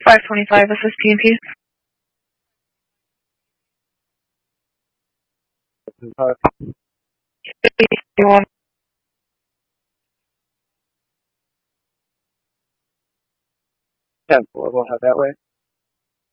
525, assist PNP. 51. 10-4, we'll have that way.